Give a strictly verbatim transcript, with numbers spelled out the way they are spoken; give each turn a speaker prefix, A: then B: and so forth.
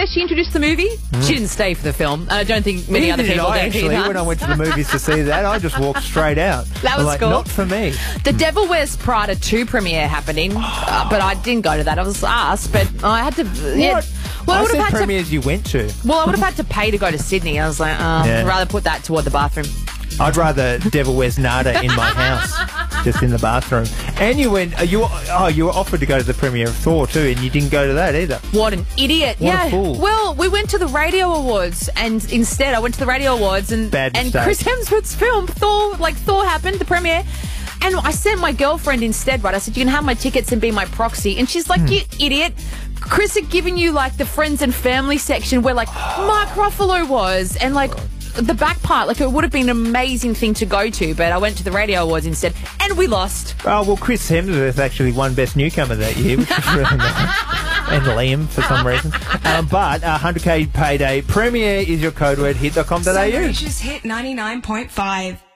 A: there, she introduced the movie. Mm. She didn't stay for the film. I don't think many
B: Neither
A: other people
B: did I,
A: did
B: actually.
A: either.
B: When I went to the movies to see that, I just walked straight out.
A: That was
B: like,
A: cool.
B: Not for me.
A: The Devil Wears Prada two premiere happening, uh, but I didn't go to that. I was asked, but I had to... Yeah,
B: What?
A: well, I
B: I
A: would
B: said
A: have had
B: premieres
A: to,
B: you went to.
A: Well, I would have had to pay to go to Sydney. I was like, oh,
B: Yeah.
A: I'd rather put that toward the bathroom.
B: I'd rather Devil Wears Nada in my house, just in the bathroom. And you went, uh, you were, oh, you were offered to go to the premiere of Thor too, and you didn't go to that either.
A: What an idiot!
B: What a
A: yeah.
B: fool.
A: Well, we went to the Radio Awards, and instead I went to the Radio Awards, and
B: Bad
A: and
B: mistake.
A: Chris Hemsworth's film Thor, like Thor, happened, the premiere. And I sent my girlfriend instead, right? I said, you can have my tickets and be my proxy. And she's like,
B: Hmm.
A: you idiot. Chris had given you, like, the friends and family section where, like, Mark Ruffalo was. And, like, the back part, like, it would have been an amazing thing to go to. But I went to the Radio Awards instead, and we lost.
B: Oh, well, Chris Hemsworth actually won Best Newcomer that year, which was really nice. And Liam, for some reason. Um, but uh, one hundred K Payday Premiere is your code word, hit dot com dot a u.
C: Just hit ninety-nine point five.